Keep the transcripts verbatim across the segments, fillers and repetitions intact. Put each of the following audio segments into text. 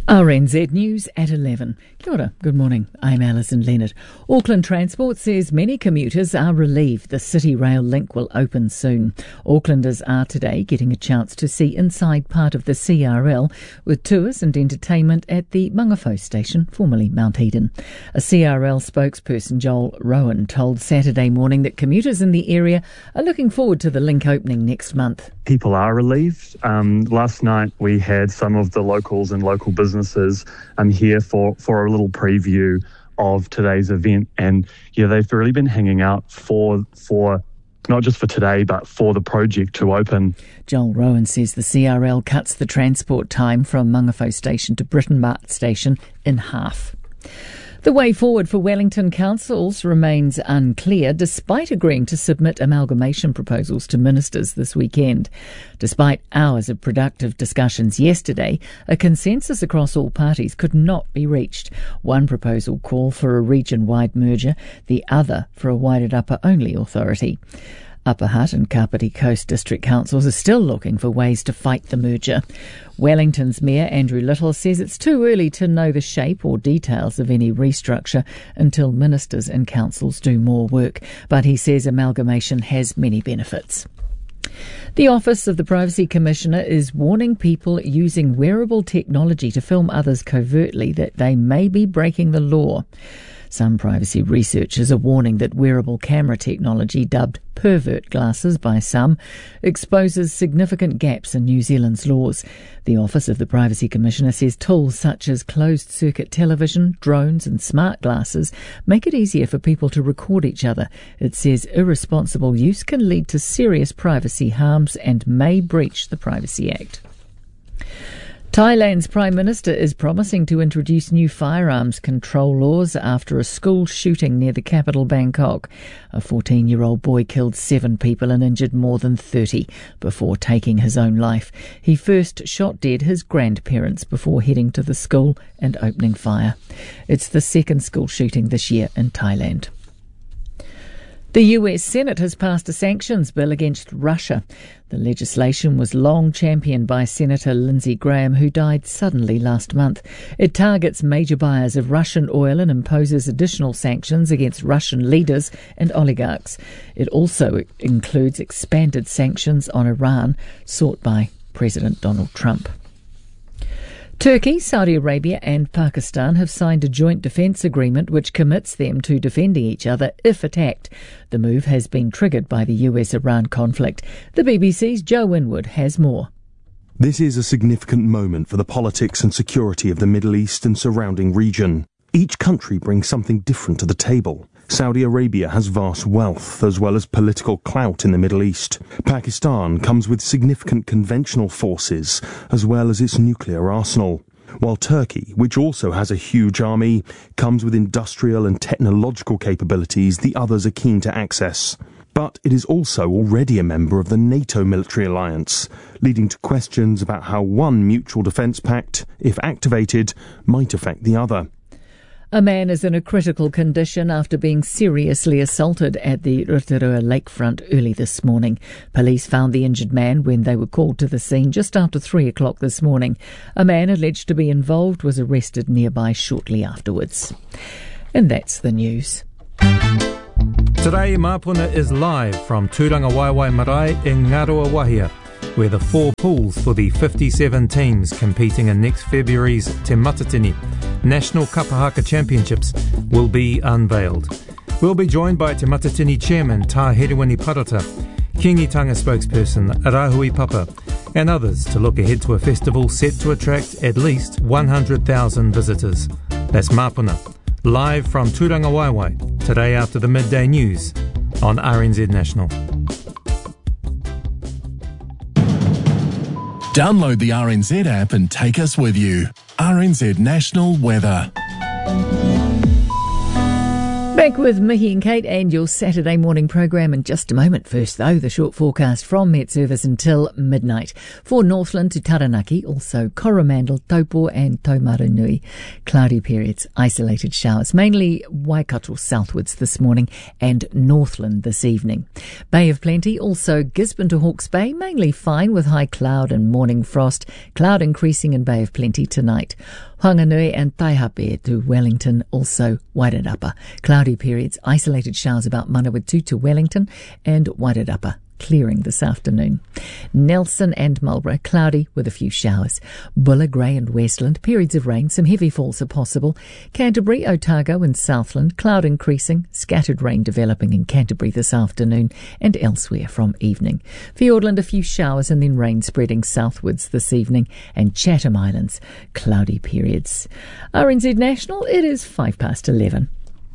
R N Z News at eleven. Kia ora, good morning. I'm Alison Leonard. Auckland Transport says many commuters are relieved the City Rail link will open soon. Aucklanders are today getting a chance to see inside part of the C R L with tours and entertainment at the Mangawhau station, formerly Mount Eden. A C R L spokesperson, Joel Rowan, told Saturday morning that commuters in the area are looking forward to the link opening next month. People are relieved. Um, last night we had some of the locals and local businesses um, here for, for a little preview of today's event, and yeah, they've really been hanging out for for not just for today but for the project to open. Joel Rowan says the C R L cuts the transport time from Mangawhau station to Britain Mart station in half. The way forward for Wellington councils remains unclear, despite agreeing to submit amalgamation proposals to ministers this weekend. Despite hours of productive discussions yesterday, a consensus across all parties could not be reached. One proposal called for a region-wide merger, the other for a wider upper-only authority. Upper Hutt and Kapiti Coast District Councils are still looking for ways to fight the merger. Wellington's Mayor Andrew Little says it's too early to know the shape or details of any restructure until ministers and councils do more work, but he says amalgamation has many benefits. The Office of the Privacy Commissioner is warning people using wearable technology to film others covertly that they may be breaking the law. Some privacy researchers are warning that wearable camera technology, dubbed pervert glasses by some, exposes significant gaps in New Zealand's laws. The Office of the Privacy Commissioner says tools such as closed-circuit television, drones and smart glasses make it easier for people to record each other. It says irresponsible use can lead to serious privacy harms and may breach the Privacy Act. Thailand's Prime Minister is promising to introduce new firearms control laws after a school shooting near the capital, Bangkok. A fourteen-year-old boy killed seven people and injured more than thirty before taking his own life. He first shot dead his grandparents before heading to the school and opening fire. It's the second school shooting this year in Thailand. The U S Senate has passed a sanctions bill against Russia. The legislation was long championed by Senator Lindsey Graham, who died suddenly last month. It targets major buyers of Russian oil and imposes additional sanctions against Russian leaders and oligarchs. It also includes expanded sanctions on Iran, sought by President Donald Trump. Turkey, Saudi Arabia and Pakistan have signed a joint defence agreement which commits them to defending each other if attacked. The move has been triggered by the U S Iran conflict. The B B C's Joe Winwood has more. This is a significant moment for the politics and security of the Middle East and surrounding region. Each country brings something different to the table. Saudi Arabia has vast wealth as well as political clout in the Middle East. Pakistan comes with significant conventional forces as well as its nuclear arsenal. While Turkey, which also has a huge army, comes with industrial and technological capabilities the others are keen to access. But it is also already a member of the NATO military alliance, leading to questions about how one mutual defence pact, if activated, might affect the other. A man is in a critical condition after being seriously assaulted at the Rotorua lakefront early this morning. Police found the injured man when they were called to the scene just after three o'clock this morning. A man alleged to be involved was arrested nearby shortly afterwards. And that's the news. Today, Mapuna is live from Tūranga Waiwai Marae in Ngaroa Wahia, where the four pools for the fifty-seven teams competing in next February's Te Matatini National Kapahaka Championships will be unveiled. We'll be joined by Te Matatini Chairman Tā Herewini Parata, Kingitanga spokesperson Rahui Papa, and others to look ahead to a festival set to attract at least one hundred thousand visitors. That's Mapuna, live from Tūranga Waiwai, today after the midday news on R N Z National. Download the R N Z app and take us with you. R N Z National Weather. Back with Mihi and Kate and your Saturday morning program in just a moment. First, though, the short forecast from Met Service until midnight. For Northland to Taranaki, also Coromandel, Taupo and Taumarunui. Cloudy periods, isolated showers, mainly Waikato southwards this morning and Northland this evening. Bay of Plenty, also Gisborne to Hawke's Bay, mainly fine with high cloud and morning frost. Cloud increasing in Bay of Plenty tonight. Whanganui and Taihape to Wellington, also Wairarapa. Cloudy periods, isolated showers about Manawatu to Wellington and Wairarapa. Clearing this afternoon. Nelson and Marlborough, cloudy with a few showers. Bulla, Grey and Westland, periods of rain, some heavy falls are possible. Canterbury, Otago and Southland, cloud increasing, scattered rain developing in Canterbury this afternoon and elsewhere from evening. Fiordland, a few showers and then rain spreading southwards this evening, and Chatham Islands, cloudy periods. R N Z National, it is five past eleven.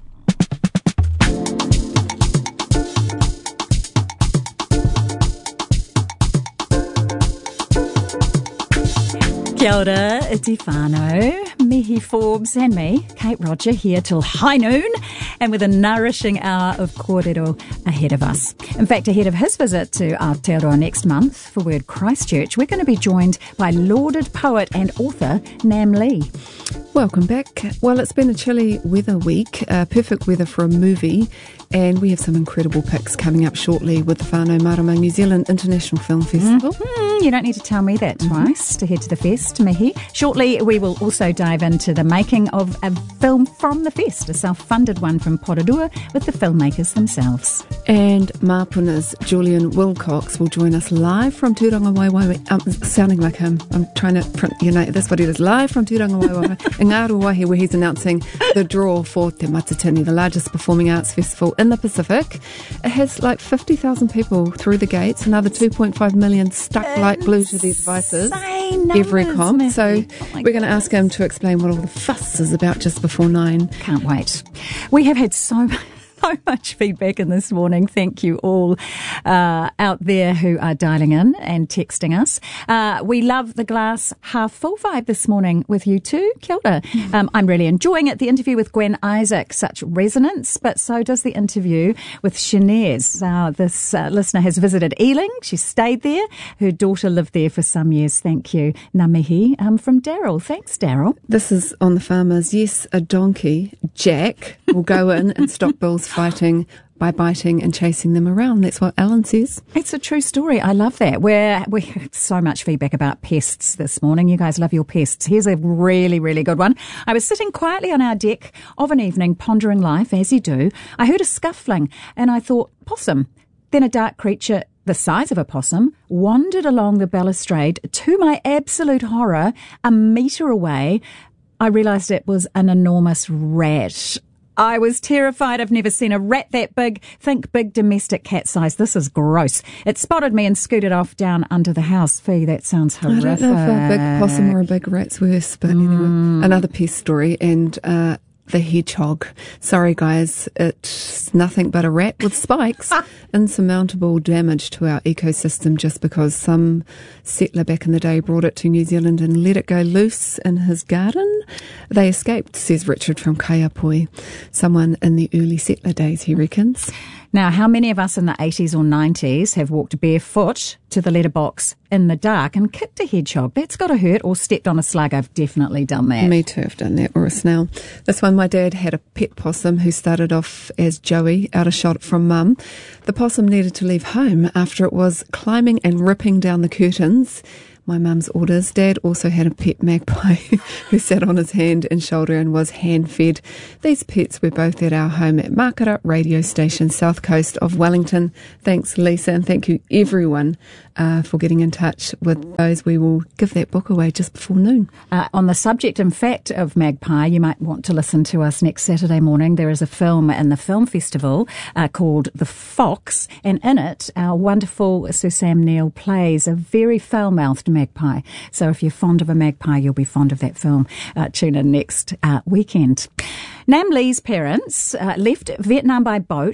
Kia ora, iti whānau, Mihi Forbes and me, Kate Roger, here till high noon and with a nourishing hour of kōrero ahead of us. In fact, ahead of his visit to Aotearoa next month for Word Christchurch, we're going to be joined by lauded poet and author Nam Le. Welcome back. Well, it's been a chilly weather week, uh, perfect weather for a movie, and we have some incredible picks coming up shortly with the Whānau Marama New Zealand International Film Festival. Mm-hmm. You don't need to tell me that twice mm-hmm. to head to the fest, Mihi. Shortly, we will also dive into the making of a film from the fest, a self-funded one from Porirua with the filmmakers themselves. And Mapuna's Julian Wilcox will join us live from Tūranga Waiwai. Um, sounding like him. I'm trying to print, you know, that's what it is. Live from Tūranga Waiwai in Ngāruahi, where he's announcing the draw for Te Matatini, the largest performing arts festival in the Pacific. It has like fifty thousand people through the gates, another two point five million stuck like glue to their devices every comp. Mihi. So oh we're going to ask him to explain what all the fuss is about just before nine. Can't wait. We have had so much. So much feedback in this morning. Thank you all uh, out there who are dialing in and texting us. Uh, we love the glass half full vibe this morning with you too. Kia ora. Um, I'm really enjoying it. The interview with Gwen Isaac, such resonance, but so does the interview with Shanez. Uh, this uh, listener has visited Ealing. She stayed there. Her daughter lived there for some years. Thank you. Ngā mihi um, from Daryl. Thanks, Daryl. This is on the farmers. Yes, a donkey, Jack, will go in and stop Bill's fighting by biting and chasing them around. That's what Alan says. It's a true story. I love that. We're, we had so much feedback about pests this morning. You guys love your pests. Here's a really, really good one. I was sitting quietly on our deck of an evening, pondering life, as you do. I heard a scuffling and I thought, possum. Then a dark creature the size of a possum wandered along the balustrade. To my absolute horror, a metre away, I realised it was an enormous rat. I was terrified. I've never seen a rat that big. Think big domestic cat size. This is gross. It spotted me and scooted off down under the house. Fee, that sounds horrific. I don't know if a big possum or a big rat's worse, but mm. anyway, another pest story. And uh, the hedgehog. Sorry, guys, it's nothing but a rat with spikes. Insurmountable damage to our ecosystem just because some settler back in the day brought it to New Zealand and let it go loose in his garden. They escaped, says Richard from Kaiapoi. Someone in the early settler days, he reckons. Now, how many of us in the eighties or nineties have walked barefoot to the letterbox in the dark and kicked a hedgehog? That's got to hurt. Or stepped on a slug. I've definitely done that. Me too, I've done that. Or a snail. This one, my dad had a pet possum who started off as Joey, out of shot from mum. The possum needed to leave home after it was climbing and ripping down the curtains. My mum's orders. Dad also had a pet magpie who sat on his hand and shoulder and was hand-fed. These pets were both at our home at Makara Radio Station, south coast of Wellington. Thanks, Lisa, and thank you everyone uh, for getting in touch with those. We will give that book away just before noon. Uh, on the subject, in fact, of magpie, you might want to listen to us next Saturday morning. There is a film in the film festival uh, called The Fox, and in it, our wonderful Sir Sam Neill plays a very foul-mouthed magpie. So if you're fond of a magpie, you'll be fond of that film. Uh, tune in next uh, weekend. Nam Le's parents uh, left Vietnam by boat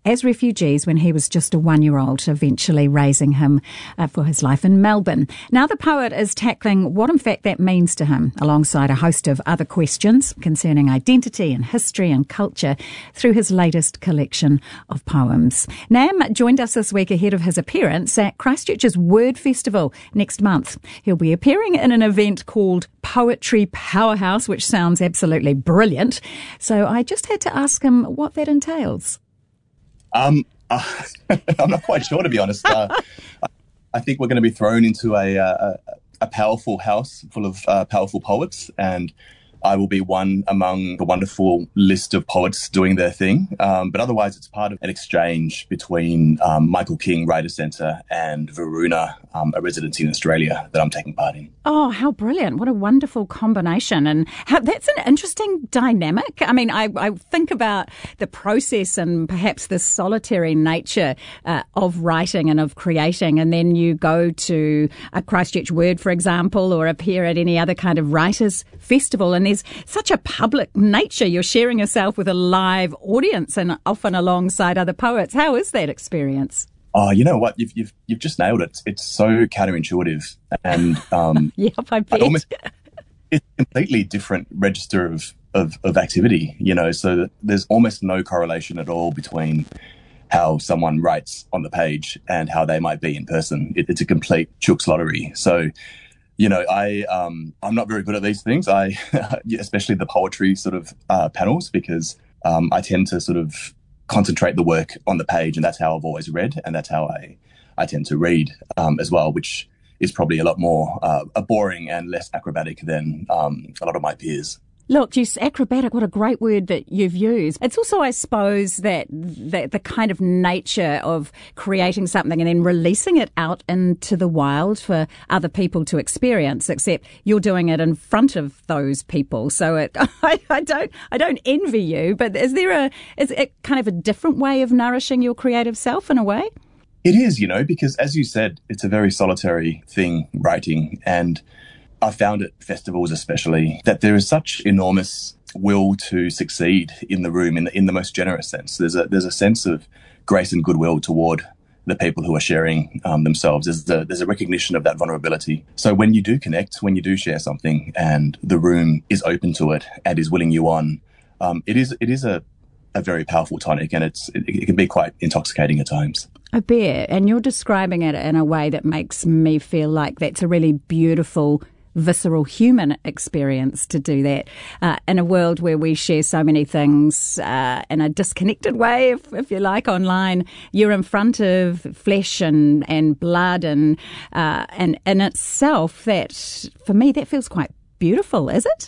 as refugees when he was just a one-year-old, eventually raising him uh, for his life in Melbourne. Now the poet is tackling what in fact that means to him, alongside a host of other questions concerning identity and history and culture through his latest collection of poems. Nam joined us this week ahead of his appearance at Christchurch's Word Festival next month. He'll be appearing in an event called Poetry Powerhouse, which sounds absolutely brilliant. So I just had to ask him what that entails. Um, uh, I'm not quite sure, to be honest. Uh, I think we're going to be thrown into a, a, a powerful house full of uh, powerful poets, and I will be one among the wonderful list of poets doing their thing. Um, but otherwise, it's part of an exchange between um, Michael King Writer Centre and Varuna, um, a residency in Australia that I'm taking part in. Oh, how brilliant. What a wonderful combination. And how, that's an interesting dynamic. I mean, I, I think about the process and perhaps the solitary nature uh, of writing and of creating. And then you go to a Christchurch Word, for example, or appear at any other kind of writers' festival. And there's such a public nature. You're sharing yourself with a live audience and often alongside other poets. How is that experience? Oh, you know what? You've you've you've just nailed it. It's so counterintuitive, and um, yep, I bet. Almost, it's a completely different register of, of of activity. You know, so that there's almost no correlation at all between how someone writes on the page and how they might be in person. It, it's a complete chooks lottery. So, you know, I um, I'm not very good at these things. I especially the poetry sort of uh, panels, because um, I tend to sort of concentrate the work on the page, and that's how I've always read, and that's how I, I tend to read um, as well, which is probably a lot more uh, boring and less acrobatic than um, a lot of my peers. Look, you acrobatic, what a great word that you've used. It's also, I suppose, that the, the kind of nature of creating something and then releasing it out into the wild for other people to experience, except you're doing it in front of those people. So it, I, I don't I don't envy you, but is there a is it kind of a different way of nourishing your creative self in a way? It is, you know, because as you said, it's a very solitary thing, writing, and I found at festivals especially that there is such enormous will to succeed in the room in the, in the most generous sense. There's a there's a sense of grace and goodwill toward the people who are sharing um, themselves. There's a, there's a recognition of that vulnerability. So when you do connect, when you do share something and the room is open to it and is willing you on, um, it is it is a, a very powerful tonic, and it's it, it can be quite intoxicating at times. I bet. And you're describing it in a way that makes me feel like that's a really beautiful, visceral human experience to do that uh, in a world where we share so many things uh, in a disconnected way, if, if you like, online. You're in front of flesh and, and blood, and uh, and in itself, that for me, that feels quite beautiful, is it?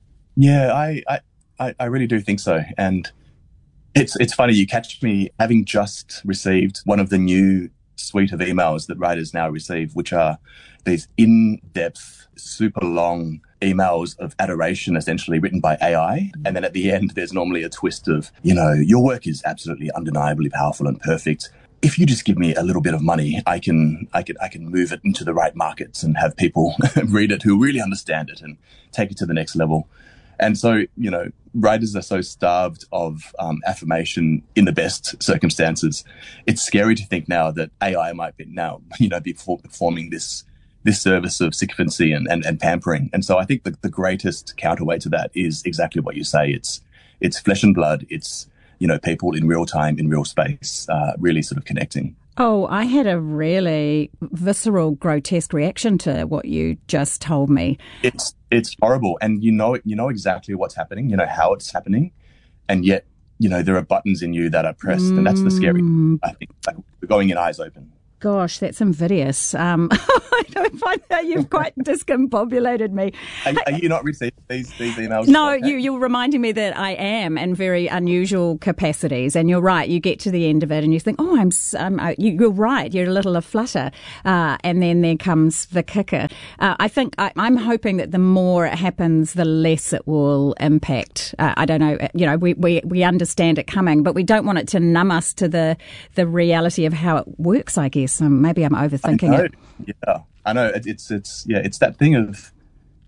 Yeah, I, I, I really do think so. And it's it's funny, you catch me having just received one of the new suite of emails that writers now receive, which are these in-depth, super long emails of adoration, essentially written by A I. And then at the end, there's normally a twist of, you know, your work is absolutely undeniably powerful and perfect. If you just give me a little bit of money, I can, I can, I can move it into the right markets and have people read it who really understand it and take it to the next level. And so, you know, writers are so starved of um, affirmation in the best circumstances. It's scary to think now that A I might be now, you know, be performing this this service of sycophancy and, and, and pampering. And so I think the, the greatest counterweight to that is exactly what you say. It's it's flesh and blood. It's, you know, people in real time, in real space, uh, really sort of connecting. Oh, I had a really visceral, grotesque reaction to what you just told me. It's it's horrible, and you know you know exactly what's happening. You know how it's happening, and yet you know there are buttons in you that are pressed, mm. and that's the scary. I think like, we're going in eyes open. Gosh, that's invidious. Um, I don't find that you've quite discombobulated me. Are, are you not receiving these, these emails? No, you, you're reminding me that I am in very unusual capacities. And you're right, you get to the end of it and you think, oh, I'm, I'm uh, you, you're right, you're a little aflutter. Uh, and then there comes the kicker. Uh, I think I, I'm hoping that the more it happens, the less it will impact. Uh, I don't know, you know, we, we, we understand it coming, but we don't want it to numb us to the, the reality of how it works, I guess. Um, maybe I'm overthinking I know. it. Yeah, I know. It, it's it's yeah, it's that thing of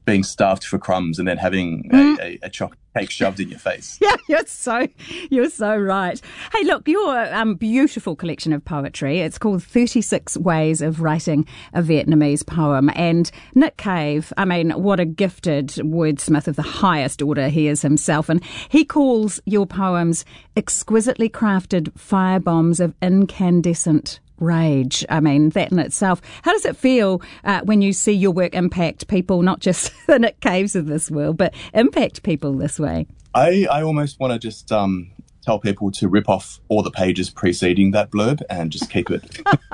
being starved for crumbs and then having mm. a, a, a chocolate cake shoved in your face. Yeah, you're so you're so right. Hey, look, your um, beautiful collection of poetry. It's called thirty-six Ways of Writing a Vietnamese Poem. And Nick Cave, I mean, what a gifted wordsmith of the highest order he is himself. And he calls your poems exquisitely crafted firebombs of incandescent rage. I mean, that in itself. How does it feel uh, when you see your work impact people, not just the Nick Caves of this world, but impact people this way? I, I almost want to just um, tell people to rip off all the pages preceding that blurb and just keep it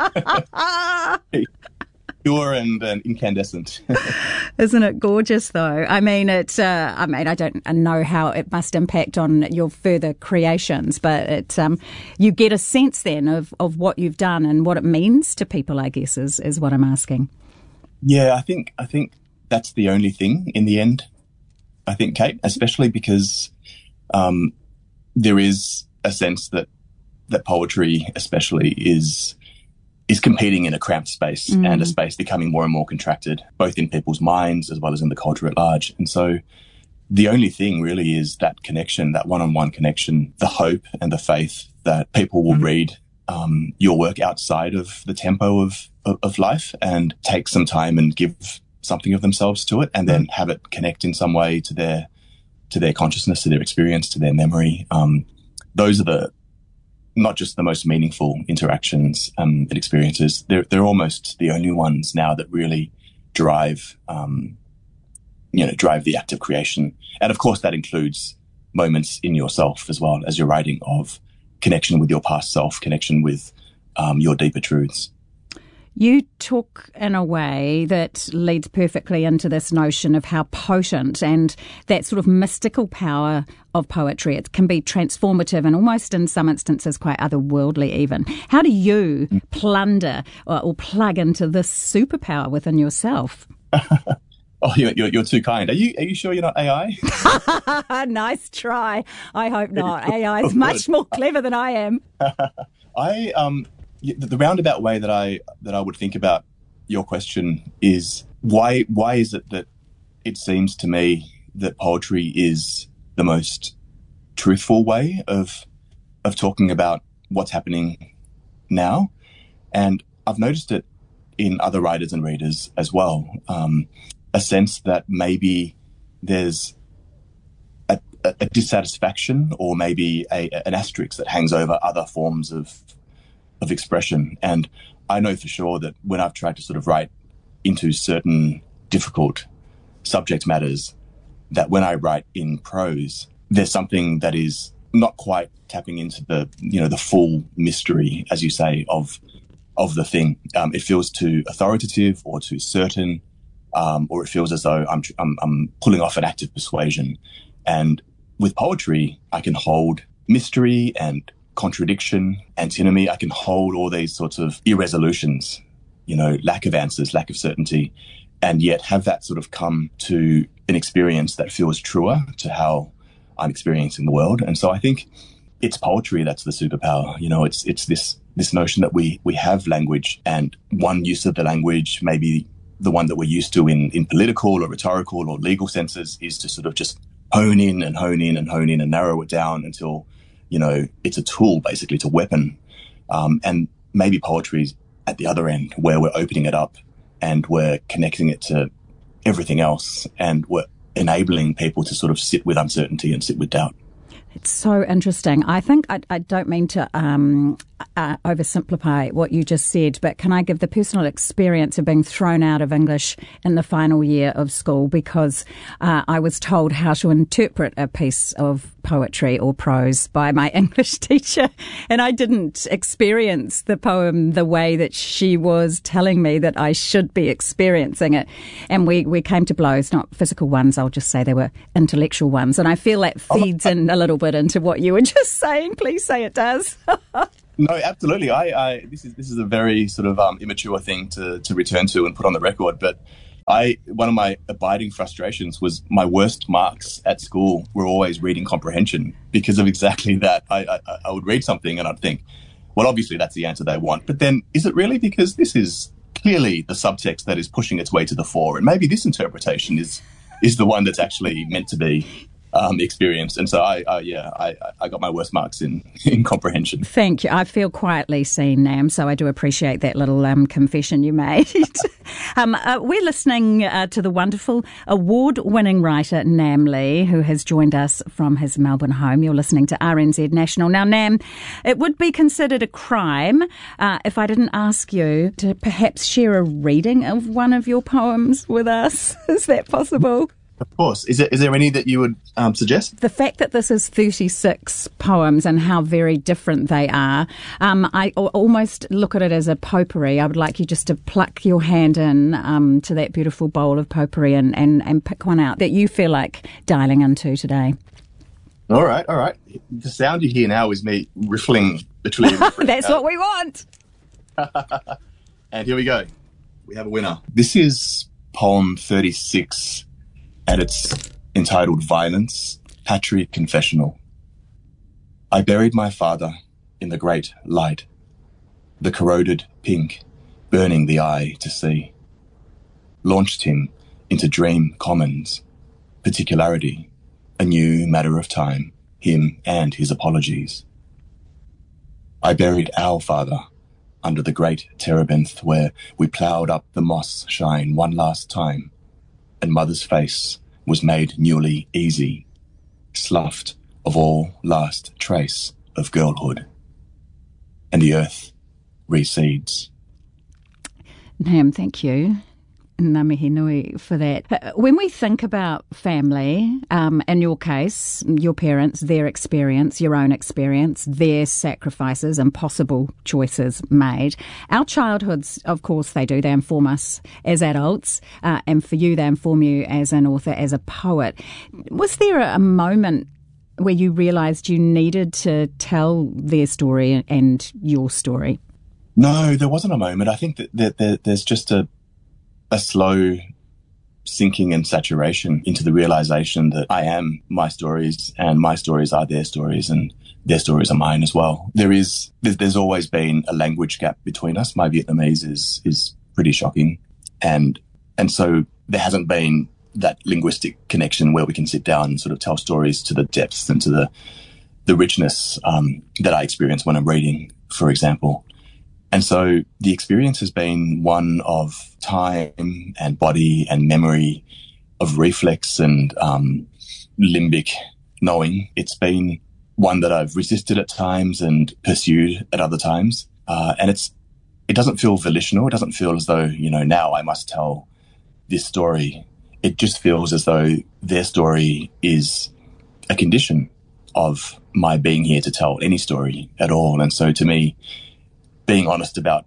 pure and, and incandescent. Isn't it gorgeous, though? I mean, it. Uh, I mean, I don't know how it must impact on your further creations, but it. Um, you get a sense then of, of what you've done and what it means to people, I guess, is is what I'm asking. Yeah, I think I think that's the only thing in the end. I think, Kate, especially because um, there is a sense that that poetry, especially, is. is competing in a cramped space mm. and a space becoming more and more contracted, both in people's minds as well as in the culture at large. And so the only thing really is that connection, that one-on-one connection, the hope and the faith that people will mm. read um, your work outside of the tempo of, of, of life and take some time and give something of themselves to it and then mm. have it connect in some way to their to their consciousness, to their experience, to their memory. Um, those are the not just the most meaningful interactions um, and experiences. They're, they're almost the only ones now that really drive, um, you know, drive the act of creation. And of course, that includes moments in yourself as well as you're writing of connection with your past self, connection with um, your deeper truths. You talk in a way that leads perfectly into this notion of how potent and that sort of mystical power of poetry. It can be transformative and almost in some instances quite otherworldly even. How do you plunder or, or plug into this superpower within yourself? Oh, you're, you're, you're too kind. Are you Are you sure you're not A I? Nice try. I hope not. A I is much more clever than I am. I um. The roundabout way that I that I would think about your question is why why is it that it seems to me that poetry is the most truthful way of of talking about what's happening now, and I've noticed it in other writers and readers as well. Um, a sense that maybe there's a, a, a dissatisfaction or maybe a, an asterisk that hangs over other forms of of expression. And I know for sure that when I've tried to sort of write into certain difficult subject matters, that when I write in prose, there's something that is not quite tapping into the, you know, the full mystery, as you say, of of the thing. Um, it feels too authoritative or too certain, um, or it feels as though I'm, I'm I'm pulling off an act of persuasion. And with poetry, I can hold mystery and contradiction, antinomy. I can hold all these sorts of irresolutions, you know, lack of answers, lack of certainty, and yet have that sort of come to an experience that feels truer to how I'm experiencing the world. And so I think it's poetry that's the superpower. You know, it's it's this this notion that we we have language, and one use of the language, maybe the one that we're used to in, in political or rhetorical or legal senses, is to sort of just hone in and hone in and hone in and narrow it down until, you know, it's a tool, basically, it's a weapon. Um, and maybe poetry is at the other end, where we're opening it up and we're connecting it to everything else, and we're enabling people to sort of sit with uncertainty and sit with doubt. It's so interesting. I think I, I don't mean to um, uh, oversimplify what you just said, but can I give the personal experience of being thrown out of English in the final year of school because uh, I was told how to interpret a piece of poetry or prose by my English teacher, and I didn't experience the poem the way that she was telling me that I should be experiencing it. And we, we came to blows, not physical ones, I'll just say they were intellectual ones. And I feel that feeds oh, I- in a little bit into what you were just saying. Please say it does. No, absolutely. I, I this is this is a very sort of um, immature thing to to return to and put on the record. But I one of my abiding frustrations was my worst marks at school were always reading comprehension because of exactly that. I, I I would read something and I'd think, well, obviously that's the answer they want. But then, is it really? Because this is clearly the subtext that is pushing its way to the fore, and maybe this interpretation is is the one that's actually meant to be um, experienced. And so I, uh, yeah, I, I got my worst marks in, in comprehension. Thank you. I feel quietly seen, Nam, so I do appreciate that little um, confession you made. um, uh, we're listening uh, to the wonderful award-winning writer Nam Lee, who has joined us from his Melbourne home. You're listening to R N Z National. Now, Nam, it would be considered a crime uh, if I didn't ask you to perhaps share a reading of one of your poems with us. Is that possible? Of course. Is there, is there any that you would um, suggest? The fact that this is thirty-six poems and how very different they are, um, I a- almost look at it as a potpourri. I would like you just to pluck your hand in um, to that beautiful bowl of potpourri and, and, and pick one out that you feel like dialing into today. All right, all right. The sound you hear now is me riffling between... That's what we want. And here we go. We have a winner. This is poem thirty-six, and it's entitled Violence, Patry Confessional. I buried my father in the great light, the corroded pink, burning the eye to see. Launched him into dream commons, particularity, a new matter of time, him and his apologies. I buried our father under the great terebinth where we ploughed up the moss shine one last time, and mother's face was made newly easy, sloughed of all last trace of girlhood. And the earth reseeds. Nam, thank you. Ngā mihi nui for that. When we think about family, um, in your case, your parents, their experience, your own experience, their sacrifices and possible choices made, our childhoods, of course, they do. They inform us as adults, uh, and for you, they inform you as an author, as a poet. Was there a moment where you realised you needed to tell their story and your story? No, there wasn't a moment. I think that, that, that there's just a a slow sinking and saturation into the realization that I am my stories and my stories are their stories and their stories are mine as well. There is, there's always been a language gap between us. My Vietnamese is, is pretty shocking. And, and so there hasn't been that linguistic connection where we can sit down and sort of tell stories to the depth and to the, the richness, um, that I experience when I'm reading, for example. And so the experience has been one of time and body and memory, of reflex and um, limbic knowing. It's been one that I've resisted at times and pursued at other times. Uh, and it's it doesn't feel volitional. It doesn't feel as though, you know, now I must tell this story. It just feels as though their story is a condition of my being here to tell any story at all. And so to me, being honest about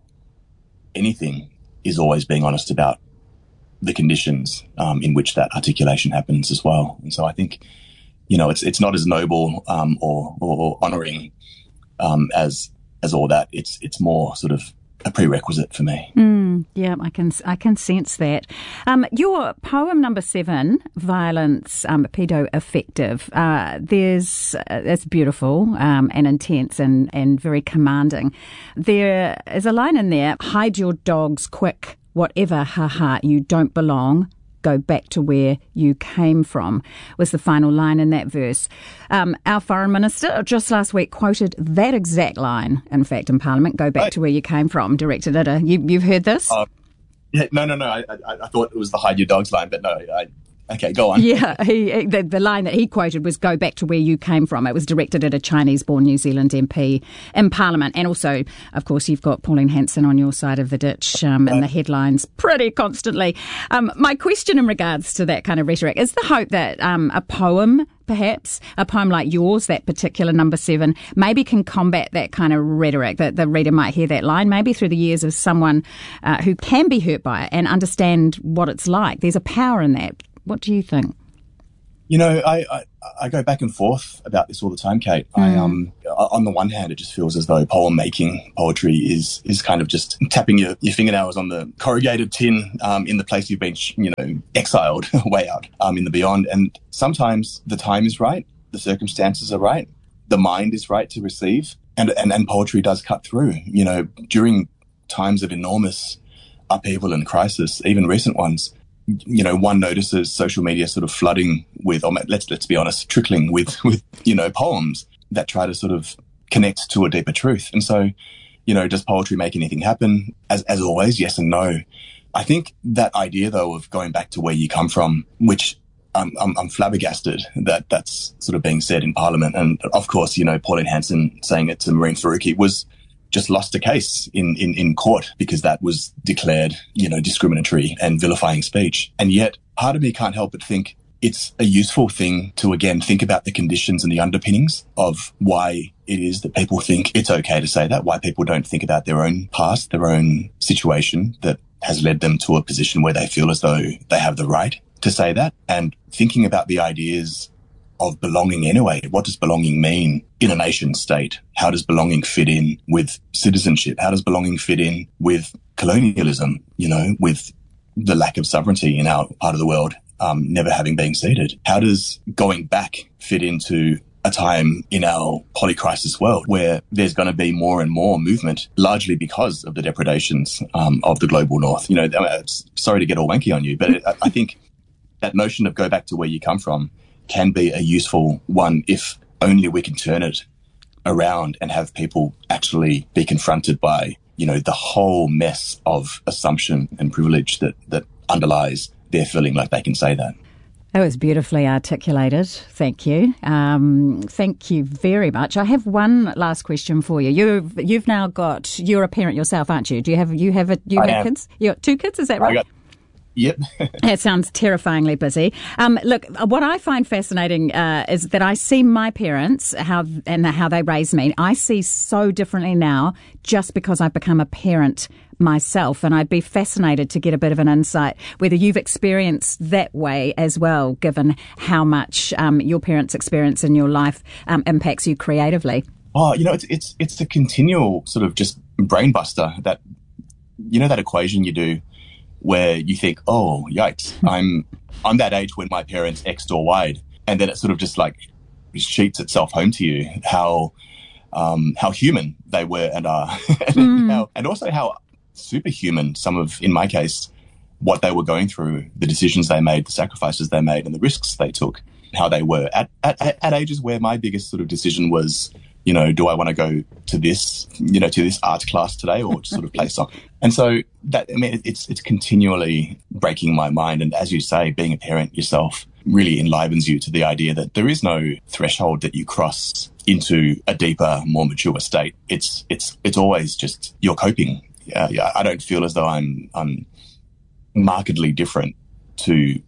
anything is always being honest about the conditions um, in which that articulation happens as well. And so I think, you know, it's it's not as noble um, or, or honouring um, as as all that. It's it's more sort of a prerequisite for me. Mm, yeah, I can I can sense that. Um, your poem number seven, Violence, um, Pedo-Affective, uh, there's uh, it's beautiful um, and intense and, and very commanding. There is a line in there, hide your dogs quick, whatever, haha, you don't belong. Go back to where you came from, was the final line in that verse. Um, our foreign minister just last week quoted that exact line, in fact, in Parliament, go back right. to where you came from, directed at a, you, you've heard this? Uh, yeah, no, no, no, I, I, I thought it was the hide your dogs line, but no, I... Okay, go on. Yeah, he, the, the line that he quoted was go back to where you came from. It was directed at a Chinese-born New Zealand M P in Parliament. And also, of course, you've got Pauline Hanson on your side of the ditch um, in the headlines pretty constantly. Um, my question in regards to that kind of rhetoric is the hope that um, a poem, perhaps, a poem like yours, that particular number seven, maybe can combat that kind of rhetoric, that the reader might hear that line, maybe through the years of someone uh, who can be hurt by it and understand what it's like. There's a power in that. What do you think? You know, I, I, I go back and forth about this all the time, Kate. Mm. I, um, on the one hand, it just feels as though poem making, poetry is, is kind of just tapping your, your fingernails on the corrugated tin, um, in the place you've been, you know, exiled way out, um, in the beyond. And sometimes the time is right. The circumstances are right. The mind is right to receive. And, and, and poetry does cut through, you know, during times of enormous upheaval and crisis, even recent ones. you know, one notices social media sort of flooding with, or let's let's be honest, trickling with, with you know, poems that try to sort of connect to a deeper truth. And so, you know, does poetry make anything happen? As as always, yes and no. I think that idea, though, of going back to where you come from, which I'm, I'm, I'm flabbergasted that that's sort of being said in Parliament. And of course, you know, Pauline Hanson saying it to Marine Faruqi was just lost a case in, in, in court because that was declared, you know, discriminatory and vilifying speech. And yet part of me can't help but think it's a useful thing to, again, think about the conditions and the underpinnings of why it is that people think it's okay to say that, why people don't think about their own past, their own situation that has led them to a position where they feel as though they have the right to say that, and thinking about the ideas of belonging anyway. What does belonging mean in a nation state? How does belonging fit in with citizenship? How does belonging fit in with colonialism, you know, with the lack of sovereignty in our part of the world, um, never having been ceded? How does going back fit into a time in our polycrisis world where there's going to be more and more movement, largely because of the depredations um, of the global north? You know, sorry to get all wanky on you, but it, I think that notion of go back to where you come from can be a useful one if only we can turn it around and have people actually be confronted by, you know, the whole mess of assumption and privilege that, that underlies their feeling like they can say that. That was beautifully articulated. Thank you. Um, thank you very much. I have one last question for you. You've you've now got you're a parent yourself, aren't you? Do you have you have a, you I have am. kids? You got two kids, is that right? I got, yep. It sounds terrifyingly busy. Um, look, what I find fascinating uh, is that I see my parents how and how they raised me. I see so differently now just because I've become a parent myself, and I'd be fascinated to get a bit of an insight whether you've experienced that way as well, given how much um, your parents' experience in your life um, impacts you creatively. Oh, you know, it's it's it's a continual sort of just brain buster. That, you know, that equation you do where you think, oh, yikes, I'm I'm that age when my parents X'd or Y'd, and then it sort of just like sheets itself home to you how um, how human they were and are, and, mm. how, and also how superhuman some of, in my case, what they were going through, the decisions they made, the sacrifices they made, and the risks they took, how they were at, at, at ages where my biggest sort of decision was, you know, do I want to go to this, you know, to this art class today or just sort of play soccer? And so that, I mean, it's, it's continually breaking my mind. And as you say, being a parent yourself really enlivens you to the idea that there is no threshold that you cross into a deeper, more mature state. It's, it's, it's always just you're coping. Uh, yeah, I don't feel as though I'm, I'm markedly different to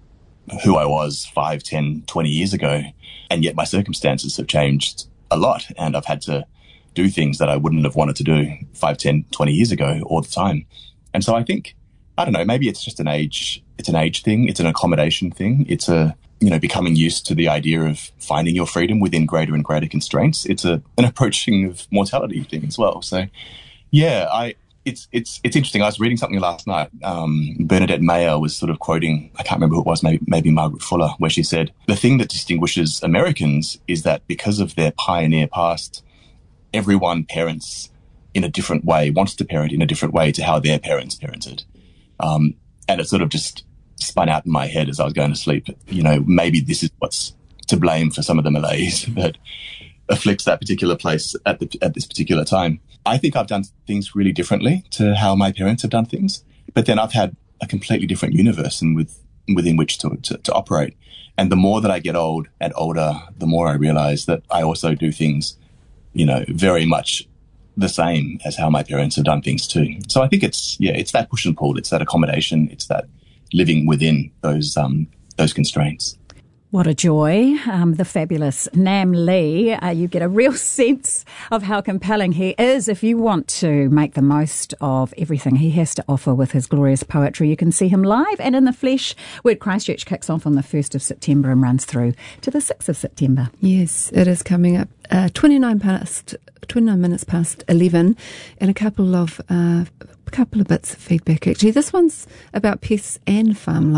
who I was five, ten, twenty years ago. And yet my circumstances have changed a lot. And I've had to do things that I wouldn't have wanted to do five, ten, twenty years ago all the time. And so I think, I don't know, maybe it's just an age, it's an age thing. It's an accommodation thing. It's a, you know, becoming used to the idea of finding your freedom within greater and greater constraints. It's a, an approaching of mortality thing as well. So yeah, I, it's, it's, it's interesting. I was reading something last night. Um, Bernadette Mayer was sort of quoting, I can't remember who it was, maybe, maybe Margaret Fuller, where she said, the thing that distinguishes Americans is that because of their pioneer past, everyone parents in a different way, wants to parent in a different way to how their parents parented. Um, and it sort of just spun out in my head as I was going to sleep. You know, maybe this is what's to blame for some of the malaise that afflicts that particular place at the, at this particular time. I think I've done things really differently to how my parents have done things, but then I've had a completely different universe and with, within which to, to, to operate. And the more that I get old and older, the more I realize that I also do things, you know, very much the same as how my parents have done things too. So I think it's, yeah, it's that push and pull. It's that accommodation. It's that living within those, um, those constraints. What a joy. Um, the fabulous Nam Le. Uh, you get a real sense of how compelling he is. If you want to make the most of everything he has to offer with his glorious poetry, you can see him live and in the flesh. Word Christchurch kicks off on the first of September and runs through to the sixth of September. Yes, it is coming up uh, twenty-nine past, twenty-nine minutes past eleven, and a couple of uh, a couple of bits of feedback actually. This one's about pests and farm life.